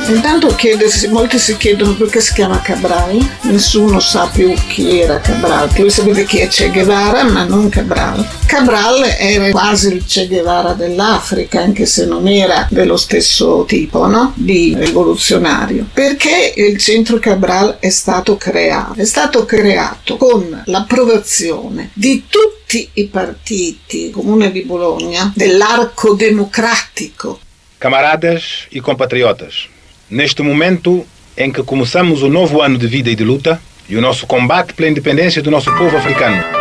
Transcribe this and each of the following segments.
Intanto molti si chiedono perché si chiama Cabral, nessuno sa più chi era Cabral. Voi sapete chi è Che Guevara, ma non Cabral. Cabral era quasi il Che Guevara dell'Africa, anche se non era dello stesso tipo, no? Di rivoluzionario. Perché il centro Cabral è stato creato? È stato creato con l'approvazione di tutti i partiti Comune di Bologna dell'arco democrático. Camaradas e compatriotas, neste momento em que começamos o novo ano de vida e de luta e o nosso combate pela independência do nosso povo africano.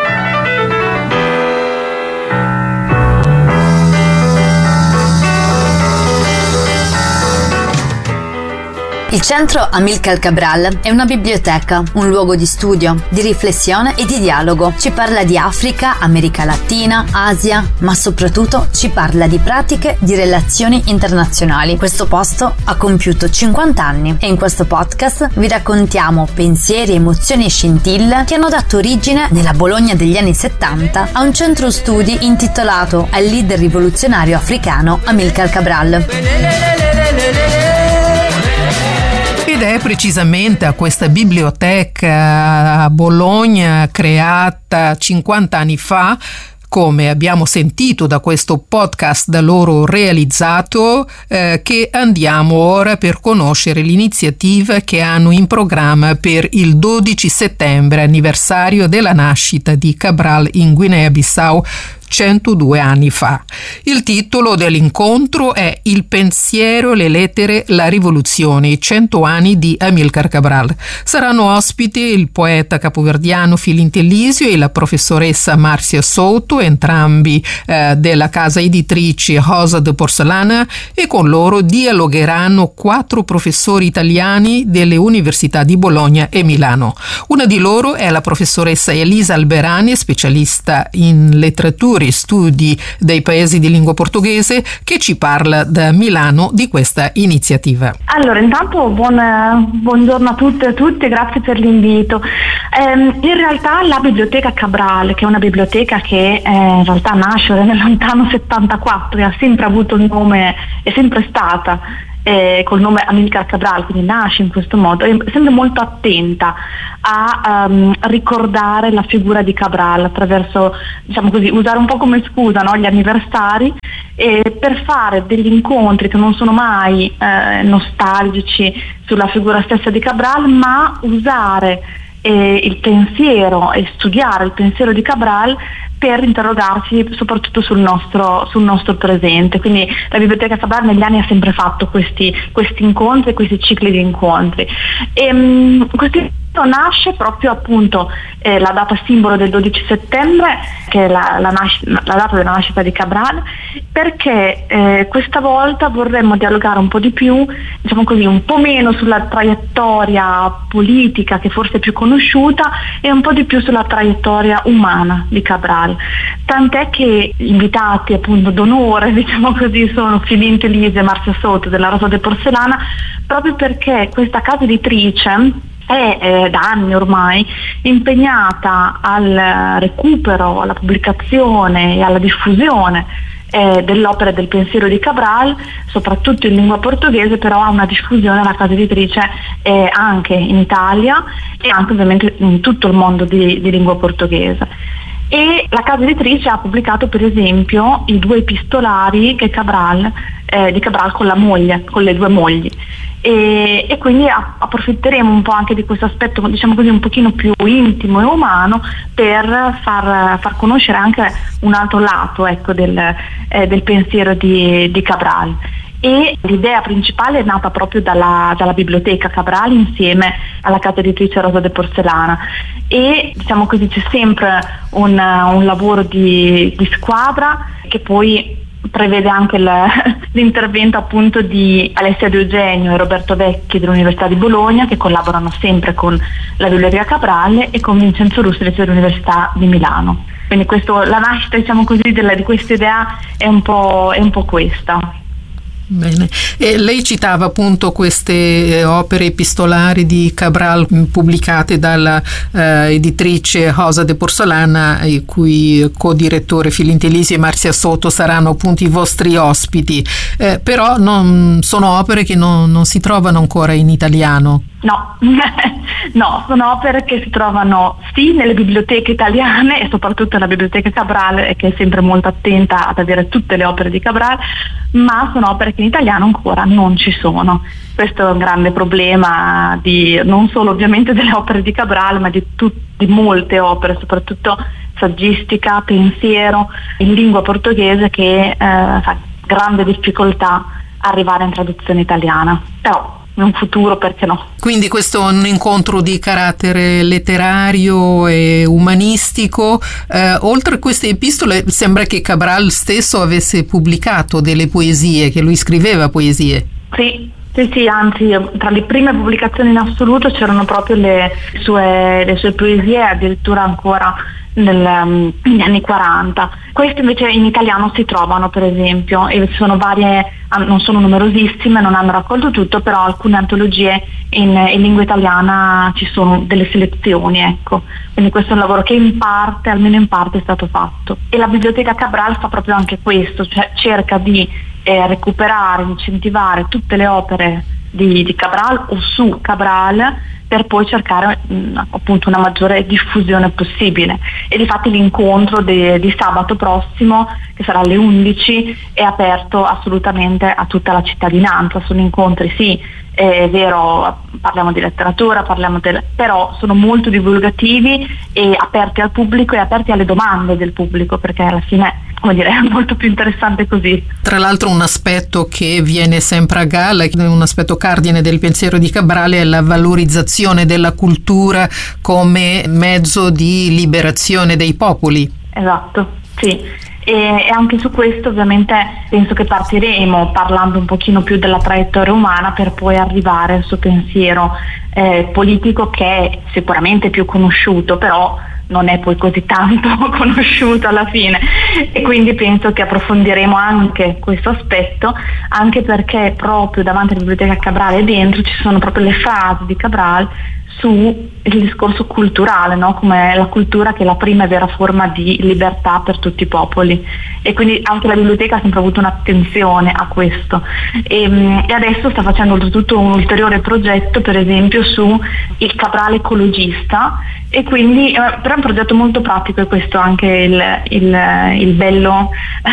Il centro Amílcar Cabral è una biblioteca, un luogo di studio, di riflessione e di dialogo. Ci parla di Africa, America Latina, Asia, ma soprattutto ci parla di pratiche di relazioni internazionali. Questo posto ha compiuto 50 anni e in questo podcast vi raccontiamo pensieri, emozioni e scintille che hanno dato origine, nella Bologna degli anni 70, a un centro studi intitolato al leader rivoluzionario africano Amílcar Cabral. Ed è precisamente a questa biblioteca a Bologna, creata 50 anni fa, come abbiamo sentito da questo podcast da loro realizzato, che andiamo ora per conoscere l'iniziativa che hanno in programma per il 12 settembre, anniversario della nascita di Cabral in Guinea-Bissau 102 anni fa. Il titolo dell'incontro è Il pensiero, le lettere, la rivoluzione, i 100 anni di Amílcar Cabral. Saranno ospiti il poeta capoverdiano Filintellisio e la professoressa Marcia Souto, entrambi della casa editrice Rosa de Porcelana, e con loro dialogheranno 4 professori italiani delle università di Bologna e Milano. Una di loro è la professoressa Elisa Alberani, specialista in letteratura e studi dei paesi di lingua portoghese, che ci parla da Milano di questa iniziativa. Allora, intanto buongiorno a tutte e a tutti, grazie per l'invito. In realtà la Biblioteca Cabral, che è una biblioteca che in realtà nasce nel lontano 74 e ha sempre avuto il nome, è sempre stata col nome Amílcar Cabral, quindi nasce in questo modo, è sempre molto attenta a ricordare la figura di Cabral attraverso, diciamo così, usare un po' come scusa, no, gli anniversari, per fare degli incontri che non sono mai nostalgici sulla figura stessa di Cabral, ma usare il pensiero e studiare il pensiero di Cabral per interrogarsi soprattutto sul nostro presente. Quindi la Biblioteca Cabral negli anni ha sempre fatto questi incontri, questi cicli di incontri. Questi nasce proprio appunto la data simbolo del 12 settembre, che è la data della nascita di Cabral, perché questa volta vorremmo dialogare un po' di più, diciamo così, un po' meno sulla traiettoria politica, che forse è più conosciuta, e un po' di più sulla traiettoria umana di Cabral. Tant'è che invitati appunto d'onore, diciamo così, sono Filintellisio e Marcia Souto della Rosa de Porcelana, proprio perché questa casa editrice è da anni ormai impegnata al recupero, alla pubblicazione e alla diffusione dell'opera e del pensiero di Cabral, soprattutto in lingua portoghese, però ha una diffusione, la casa editrice, anche in Italia e anche ovviamente in tutto il mondo di lingua portoghese. E la casa editrice ha pubblicato per esempio i 2 epistolari che di Cabral con la moglie, con le 2 mogli. E quindi approfitteremo un po' anche di questo aspetto, diciamo così, un pochino più intimo e umano, per far conoscere anche un altro lato, ecco, del pensiero di Cabral. E l'idea principale è nata proprio dalla Biblioteca Cabral insieme alla casa editrice Rosa de Porcelana, e diciamo così c'è sempre un lavoro di squadra, che poi prevede anche l'intervento appunto di Alessia De Eugenio e Roberto Vecchi dell'Università di Bologna, che collaborano sempre con la Biblioteca Cabral, e con Vincenzo Russo dell'Università di Milano. Quindi la nascita, diciamo così, di questa idea è un po' questa. Bene. E lei citava appunto queste opere epistolari di Cabral pubblicate dalla editrice Rosa de Porcelana, i cui co-direttore Filintelisi e Marzia Soto saranno appunto i vostri ospiti, però sono opere che non si trovano ancora in italiano. No, no, sono opere che si trovano sì nelle biblioteche italiane e soprattutto nella biblioteca Cabral, che è sempre molto attenta ad avere tutte le opere di Cabral, ma sono opere che in italiano ancora non ci sono. Questo è un grande problema non solo ovviamente delle opere di Cabral, ma di molte opere, soprattutto saggistica, pensiero, in lingua portoghese, che fa grande difficoltà arrivare in traduzione italiana. Però in un futuro, perché no? Quindi questo è un incontro di carattere letterario e umanistico. Oltre a queste epistole, sembra che Cabral stesso avesse pubblicato delle poesie, che lui scriveva poesie. Sì, anzi, tra le prime pubblicazioni in assoluto c'erano proprio le sue poesie, addirittura ancora negli anni 40. Queste invece in italiano si trovano, per esempio, e sono varie, non sono numerosissime, non hanno raccolto tutto, però alcune antologie in lingua italiana ci sono delle selezioni, ecco. Quindi questo è un lavoro che almeno in parte è stato fatto. E la Biblioteca Cabral fa proprio anche questo, cioè cerca di recuperare, incentivare tutte le opere di Cabral o su Cabral, per poi cercare appunto una maggiore diffusione possibile. E difatti l'incontro di sabato prossimo, che sarà alle 11, è aperto assolutamente a tutta la cittadinanza. Sono incontri, sì, è vero, parliamo di letteratura, però sono molto divulgativi e aperti al pubblico e aperti alle domande del pubblico, perché alla fine, come dire, è molto più interessante così. Tra l'altro un aspetto che viene sempre a galla, un aspetto cardine del pensiero di Cabral, è la valorizzazione della cultura come mezzo di liberazione dei popoli. Esatto, sì. E anche su questo ovviamente penso che partiremo parlando un pochino più della traiettoria umana, per poi arrivare al suo pensiero politico, che è sicuramente più conosciuto, però non è poi così tanto conosciuto alla fine, e quindi penso che approfondiremo anche questo aspetto, anche perché proprio davanti alla Biblioteca Cabral e dentro ci sono proprio le frasi di Cabral sul discorso culturale, no? Come la cultura che è la prima e vera forma di libertà per tutti i popoli, e quindi anche la biblioteca ha sempre avuto un'attenzione a questo, e adesso sta facendo oltretutto un ulteriore progetto, per esempio su il Cabral ecologista, e quindi però è un progetto molto pratico, e questo anche il bello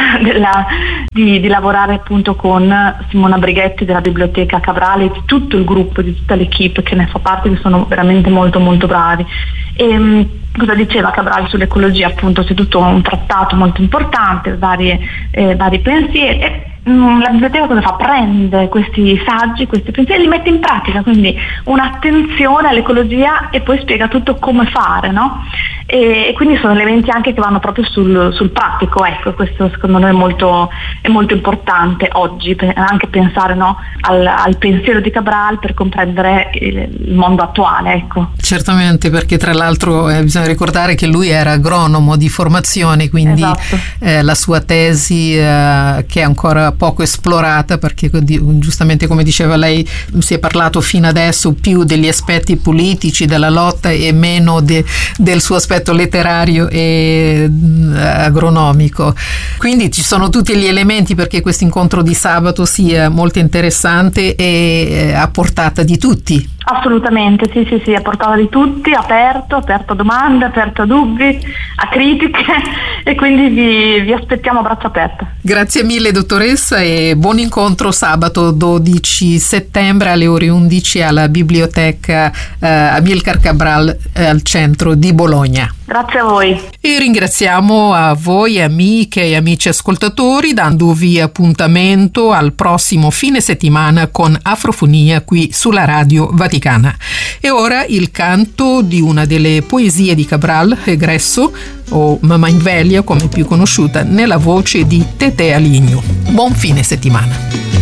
di lavorare appunto con Simona Brighetti della Biblioteca Cabral e di tutto il gruppo, di tutta l'equipe che ne fa parte, che sono veramente molto molto bravi. E cosa diceva Cabral sull'ecologia? Appunto c'è tutto un trattato molto importante, vari pensieri, e la biblioteca cosa fa? Prende questi saggi, questi pensieri e li mette in pratica, quindi un'attenzione all'ecologia, e poi spiega tutto come fare, no? E quindi sono elementi anche che vanno proprio sul pratico, ecco. Questo secondo noi è molto importante oggi, anche pensare, no, al pensiero di Cabral per comprendere il mondo attuale, ecco. Certamente, perché tra l'altro bisogna ricordare che lui era agronomo di formazione, quindi esatto. La sua tesi che è ancora poco esplorata, perché giustamente come diceva lei si è parlato fino adesso più degli aspetti politici della lotta e meno del suo aspetto letterario e agronomico. Quindi ci sono tutti gli elementi perché questo incontro di sabato sia molto interessante e a portata di tutti. Assolutamente, sì, a portata di tutti, aperto a domande, aperto a dubbi, a critiche, e quindi vi aspettiamo a braccia aperte. Grazie mille dottoressa, e buon incontro sabato 12 settembre alle ore 11 alla Biblioteca Amilcar Cabral al centro di Bologna. Grazie a voi. E ringraziamo a voi amiche e amici ascoltatori, dandovi appuntamento al prossimo fine settimana con Afrofonia qui sulla Radio Vaticana. E ora il canto di una delle poesie di Cabral, Egresso, o Mamma Invelia come più conosciuta, nella voce di Tete Aligno. Buon fine settimana.